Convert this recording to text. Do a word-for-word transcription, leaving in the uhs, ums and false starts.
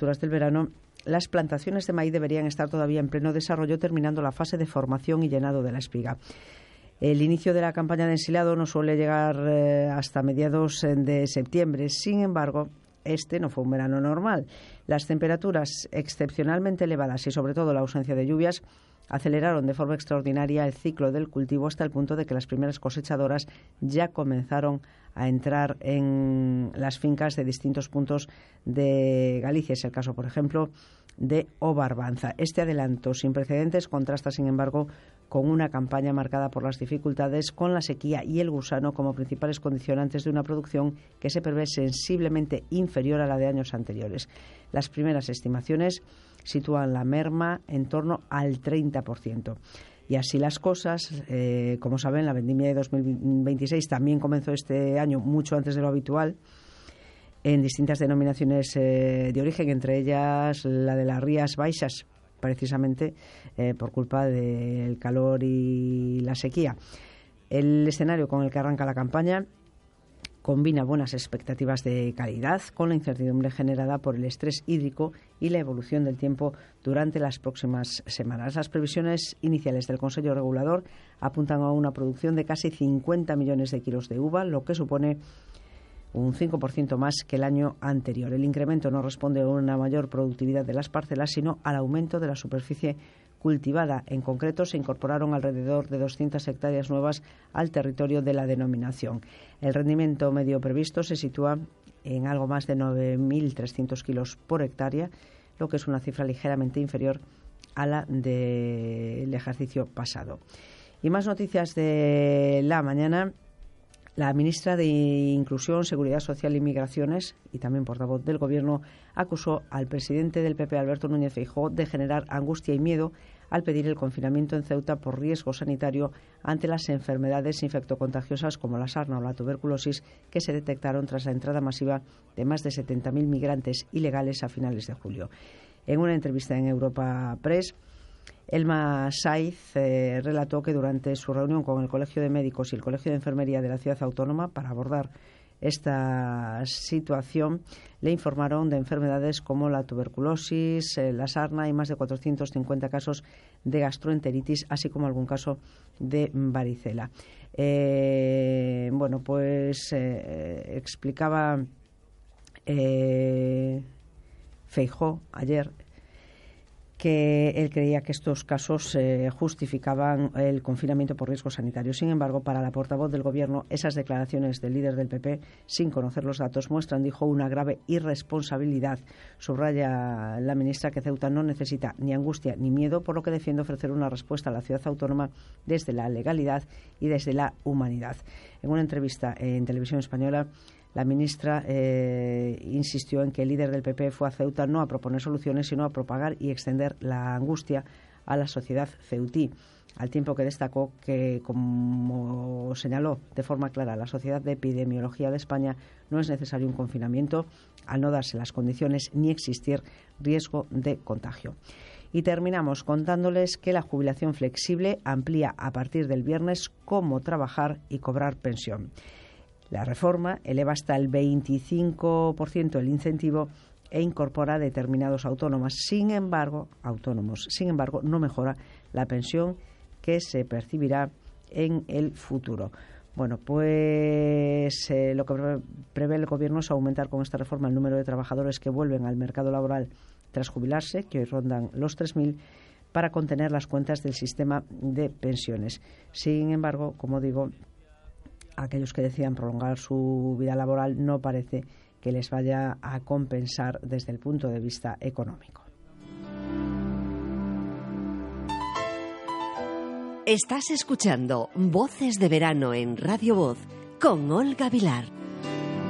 alturas del verano, las plantaciones de maíz deberían estar todavía en pleno desarrollo, terminando la fase de formación y llenado de la espiga. El inicio de la campaña de ensilado no suele llegar eh, hasta mediados de septiembre. Sin embargo, este no fue un verano normal. Las temperaturas excepcionalmente elevadas y sobre todo la ausencia de lluvias aceleraron de forma extraordinaria el ciclo del cultivo hasta el punto de que las primeras cosechadoras ya comenzaron a entrar en las fincas de distintos puntos de Galicia. Es el caso, por ejemplo, de Obarbanza. Este adelanto sin precedentes contrasta, sin embargo, con una campaña marcada por las dificultades, con la sequía y el gusano como principales condicionantes de una producción que se prevé sensiblemente inferior a la de años anteriores. Las primeras estimaciones sitúan la merma en torno al treinta por ciento. Y así las cosas, eh, como saben, la vendimia de dos mil veintiséis también comenzó este año mucho antes de lo habitual, en distintas denominaciones eh, de origen, entre ellas la de las Rías Baixas, precisamente eh, por culpa del calor y la sequía. El escenario con el que arranca la campaña combina buenas expectativas de calidad con la incertidumbre generada por el estrés hídrico y la evolución del tiempo durante las próximas semanas. Las previsiones iniciales del Consejo Regulador apuntan a una producción de casi cincuenta millones de kilos de uva, lo que supone un cinco por ciento más que el año anterior. El incremento no responde a una mayor productividad de las parcelas, sino al aumento de la superficie cultivada. En concreto, se incorporaron alrededor de doscientas hectáreas nuevas al territorio de la denominación. El rendimiento medio previsto se sitúa en algo más de nueve mil trescientos kilos por hectárea, lo que es una cifra ligeramente inferior a la del ejercicio pasado. Y más noticias de la mañana. La ministra de Inclusión, Seguridad Social y Migraciones, y también portavoz del Gobierno, acusó al presidente del P P, Alberto Núñez Feijóo, de generar angustia y miedo al pedir el confinamiento en Ceuta por riesgo sanitario ante las enfermedades infectocontagiosas como la sarna o la tuberculosis que se detectaron tras la entrada masiva de más de setenta mil migrantes ilegales a finales de julio. En una entrevista en Europa Press, Elma Saiz eh, relató que durante su reunión con el Colegio de Médicos y el Colegio de Enfermería de la Ciudad Autónoma para abordar esta situación, le informaron de enfermedades como la tuberculosis, eh, la sarna y más de cuatrocientos cincuenta casos de gastroenteritis, así como algún caso de varicela. Eh, bueno, pues eh, explicaba eh, Feijóo ayer que él creía que estos casos eh, justificaban el confinamiento por riesgo sanitario. Sin embargo, para la portavoz del Gobierno, esas declaraciones del líder del P P, sin conocer los datos, muestran, dijo, una grave irresponsabilidad. Subraya la ministra que Ceuta no necesita ni angustia ni miedo, por lo que defiende ofrecer una respuesta a la ciudad autónoma desde la legalidad y desde la humanidad. En una entrevista en Televisión Española, la ministra eh, insistió en que el líder del P P fue a Ceuta no a proponer soluciones, sino a propagar y extender la angustia a la sociedad ceutí, al tiempo que destacó que, como señaló de forma clara la Sociedad de Epidemiología de España, no es necesario un confinamiento al no darse las condiciones ni existir riesgo de contagio. Y terminamos contándoles que la jubilación flexible amplía a partir del viernes cómo trabajar y cobrar pensión. La reforma eleva hasta el veinticinco por ciento el incentivo e incorpora determinados autónomos. Sin embargo, autónomos. Sin embargo, no mejora la pensión que se percibirá en el futuro. Bueno, pues eh, lo que prevé el Gobierno es aumentar con esta reforma el número de trabajadores que vuelven al mercado laboral tras jubilarse, que hoy rondan los tres mil, para contener las cuentas del sistema de pensiones. Sin embargo, como digo, aquellos que decidan prolongar su vida laboral no parece que les vaya a compensar desde el punto de vista económico. Estás escuchando Voces de Verano en Radio Voz con Olga Vilar.